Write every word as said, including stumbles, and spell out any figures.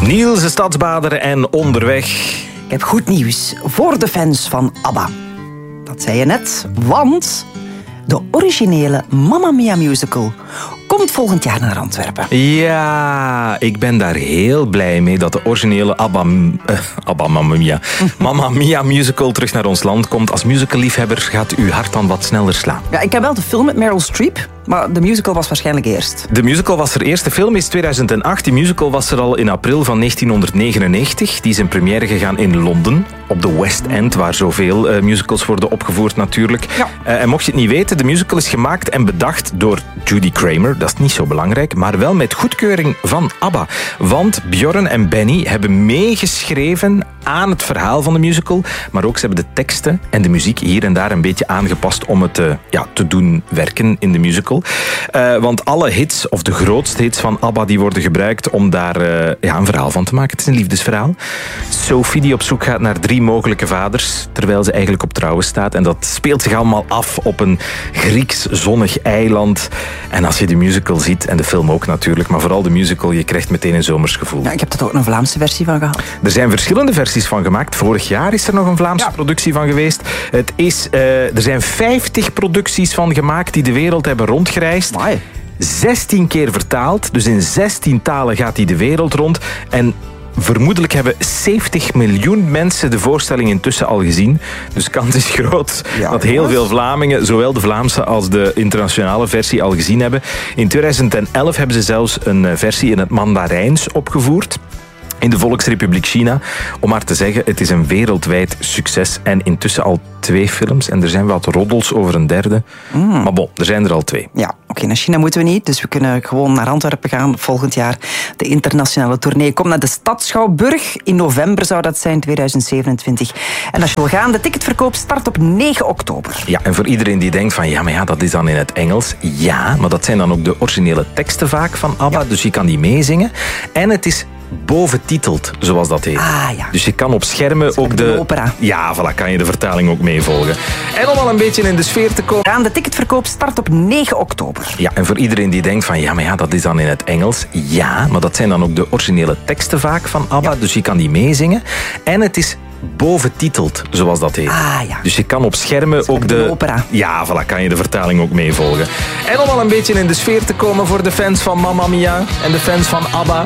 Niels de Stadsbader en onderweg. Ik heb goed nieuws voor de fans van ABBA. Dat zei je net, want de originele Mamma Mia musical komt volgend jaar naar Antwerpen. Ja, ik ben daar heel blij mee dat de originele ABBA, uh, ABBA Mamma Mia, Mamma Mia musical terug naar ons land komt. Als musicalliefhebber gaat uw hart dan wat sneller slaan. Ja, ik heb wel de film met Meryl Streep, maar de musical was waarschijnlijk eerst. De musical was er eerst. De film is tweeduizend acht. Die musical was er al in april van negentienhonderdnegenennegentig. Die is in première gegaan in Londen, op de West End, waar zoveel uh, musicals worden opgevoerd natuurlijk. Ja. Uh, en mocht je het niet weten, de musical is gemaakt en bedacht door Judy Kramer. Dat is niet zo belangrijk, maar wel met goedkeuring van ABBA. Want Björn en Benny hebben meegeschreven aan het verhaal van de musical, maar ook ze hebben de teksten en de muziek hier en daar een beetje aangepast om het uh, ja, te doen werken in de musical. Uh, want alle hits, of de grootste hits van ABBA, die worden gebruikt om daar uh, ja, een verhaal van te maken. Het is een liefdesverhaal. Sophie die op zoek gaat naar drie mogelijke vaders, terwijl ze eigenlijk op trouwen staat. En dat speelt zich allemaal af op een Grieks zonnig eiland. En als je de musical ziet, en de film ook natuurlijk, maar vooral de musical, je krijgt meteen een zomers gevoel. Ja, ik heb er ook een Vlaamse versie van gehad. Er zijn verschillende versies van gemaakt. Vorig jaar is er nog een Vlaamse ja. productie van geweest. Het is, uh, er zijn vijftig producties van gemaakt die de wereld hebben rondgereisd. Amai. zestien keer vertaald. Dus in zestien talen gaat hij de wereld rond. En vermoedelijk hebben zeventig miljoen mensen de voorstelling intussen al gezien. Dus de kans is groot ja, dat heel veel Vlamingen zowel de Vlaamse als de internationale versie al gezien hebben. In tweeduizend elf hebben ze zelfs een versie in het Mandarijns opgevoerd. In de Volksrepubliek China. Om maar te zeggen, het is een wereldwijd succes. En intussen al twee films. En er zijn wat roddels over een derde. Mm. Maar bon, er zijn er al twee. Ja, oké, okay, naar China moeten we niet. Dus we kunnen gewoon naar Antwerpen gaan volgend jaar. De internationale tournee komt naar de Stad Schouwburg. In november zou dat zijn, tweeduizend zevenentwintig. En als je wil gaan, de ticketverkoop start op negen oktober. Ja, en voor iedereen die denkt van, ja, maar ja, dat is dan in het Engels. Ja, maar dat zijn dan ook de originele teksten vaak van ABBA. Ja. Dus je kan die meezingen. En het is boventiteld, zoals dat heet. Ah, ja. Dus je kan op schermen ook de... de opera. Ja, voilà, kan je de vertaling ook meevolgen. En om al een beetje in de sfeer te komen... De ticketverkoop start op negen oktober. Ja, en voor iedereen die denkt van, ja, maar ja, dat is dan in het Engels. Ja, maar dat zijn dan ook de originele teksten vaak van ABBA. Ja. Dus je kan die meezingen. En het is boventiteld, zoals dat heet. Ah, ja. Dus je kan op schermen ook de... de opera. Ja, voilà, kan je de vertaling ook meevolgen. En om al een beetje in de sfeer te komen voor de fans van Mamma Mia en de fans van ABBA...